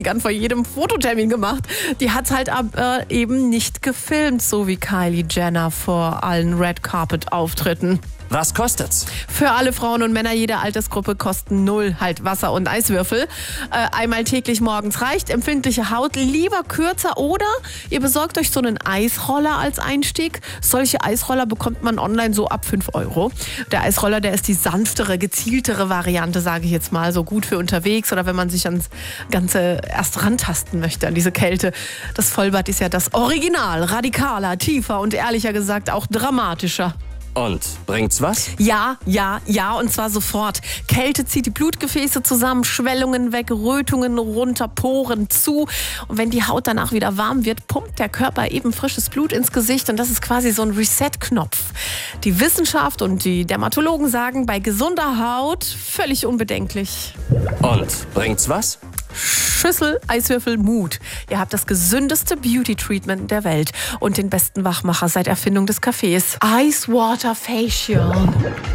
vor jedem Fototermin gemacht. Die hat halt aber eben nicht gefilmt, so wie Kylie Jenner vor allen Red Carpet Auftritten. Was kostet's? Für alle Frauen und Männer jeder Altersgruppe kosten 0 halt Wasser und Eiswürfel. Einmal täglich morgens reicht. Empfindliche Haut lieber kürzer oder ihr besorgt euch so einen Eisroller als Einstieg. Solche Eisroller bekommt man online so ab 5 €. Der Eisroller, der ist die sanftere, gezieltere Variante, sage ich jetzt mal. So gut für unterwegs oder wenn man sich ans Ganze erst rantasten möchte, an diese Kälte. Das Vollbad ist ja das Original, radikaler, tiefer und ehrlicher gesagt auch dramatischer. Und bringt's was? Ja, und zwar sofort. Kälte zieht die Blutgefäße zusammen, Schwellungen weg, Rötungen runter, Poren zu. Und wenn die Haut danach wieder warm wird, pumpt der Körper eben frisches Blut ins Gesicht und das ist quasi so ein Reset-Knopf. Die Wissenschaft und die Dermatologen sagen, bei gesunder Haut völlig unbedenklich. Und bringt's was? Schüssel, Eiswürfel, Mut. Ihr habt das gesündeste Beauty-Treatment der Welt und den besten Wachmacher seit Erfindung des Kaffees. Ice Water Facial.